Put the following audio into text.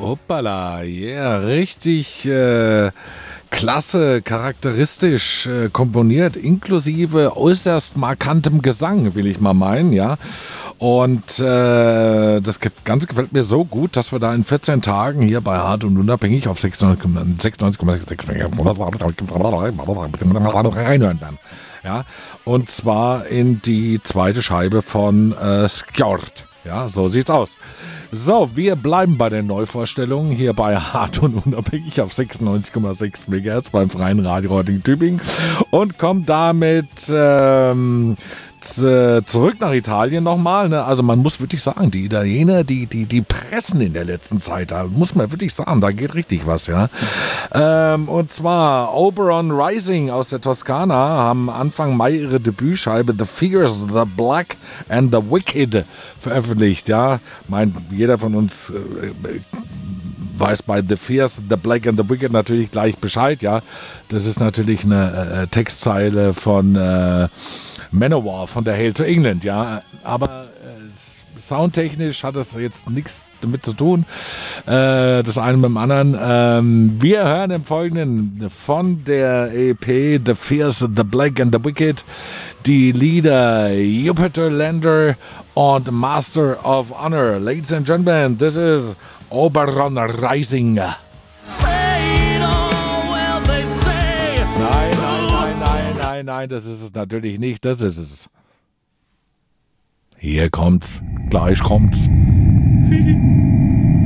Hoppala, yeah, richtig klasse, charakteristisch komponiert, inklusive äußerst markantem Gesang, will ich mal meinen, ja. Und das Ganze gefällt mir so gut, dass wir da in 14 Tagen hier bei Hart und Unabhängig auf 96,6 reinhören werden. Ja, und zwar in die zweite Scheibe von Skjord. Ja, so sieht's aus. So, wir bleiben bei den Neuvorstellungen hier bei Hart und Unabhängig auf 96,6 MHz beim Freien Radio Reutlingen Tübingen und kommen damit zurück nach Italien nochmal. Ne? Also man muss wirklich sagen, die Italiener, die pressen in der letzten Zeit. Da muss man wirklich sagen, da geht richtig was, ja. Und zwar Oberon Rising aus der Toskana haben Anfang Mai ihre Debütscheibe The Fierce, The Black and The Wicked veröffentlicht, ja. Jeder von uns weiß bei The Fierce, The Black and The Wicked natürlich gleich Bescheid, ja. Das ist natürlich eine Textzeile von Manowar von der Hail to England, ja. Aber soundtechnisch hat das jetzt nichts damit zu tun, das eine mit dem anderen. Wir hören im Folgenden von der EP The Fierce, The Black and The Wicked die Lieder Jupiter Lander und Master of Honor. Ladies and Gentlemen, this is Oberon Rising. Nein, das ist es natürlich nicht, das ist es. Hier kommt's, gleich kommt's.